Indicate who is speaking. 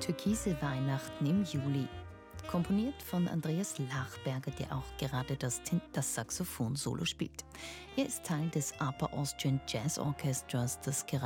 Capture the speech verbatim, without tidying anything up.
Speaker 1: Türkise Weihnachten im Juli. Komponiert von Andreas Lachberger, der auch gerade das, das Saxophon-Solo spielt. Er ist Teil des Upper Austrian Jazz Orchestras, das gerade